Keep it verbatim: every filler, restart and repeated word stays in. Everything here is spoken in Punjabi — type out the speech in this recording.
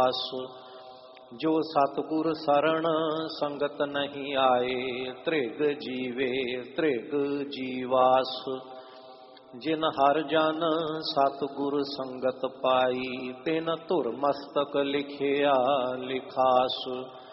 ਜੋ ਸਤਿਗੁਰ ਸਰਣ ਸੰਗਤ ਨਹੀਂ ਆਏ, ਤ੍ਰਿਗ ਜੀਵੇ ਤ੍ਰਿਗ ਜੀਵਾਸ। ਜਿਨ ਹਰ ਜਨ ਸਤਿਗੁਰ ਸੰਗਤ ਪਾਈ, ਤਿਨ ਧੁਰ ਮਸਤਕ ਲਿਖਿਆ ਲਿਖਾਸ।